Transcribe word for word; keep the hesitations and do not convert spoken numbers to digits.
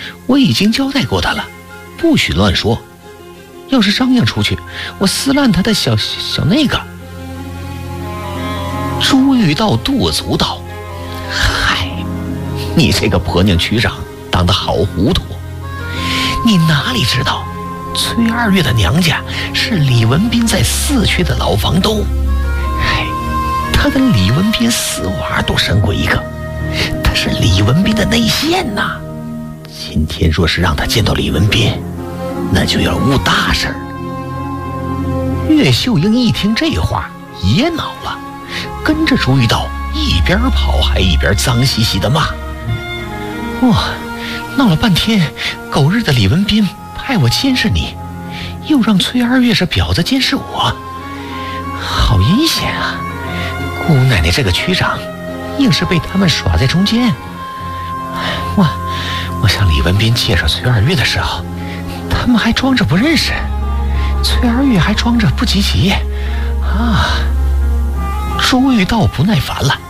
我已经交代过他了，不许乱说。要是张扬出去，我撕烂他的小小那个。朱玉道跺足道：“嗨，你这个婆娘区长当得好糊涂！你哪里知道，崔二月的娘家是李文斌在四区的老房东。嗨，他跟李文斌死娃都生过一个，他是李文斌的内线呐。今天若是让他见到李文斌，那就要误大事儿。”岳秀英一听这话也恼了，跟着朱玉道一边跑还一边脏兮兮的骂：“哇，闹了半天，狗日的李文斌派我监视你，又让崔二月是婊子监视我，好阴险啊！姑奶奶这个区长硬是被他们耍在中间。我我向李文斌介绍崔二月的时候，他们还装着不认识，崔二月还装着不积极啊！”朱玉道不耐烦了：“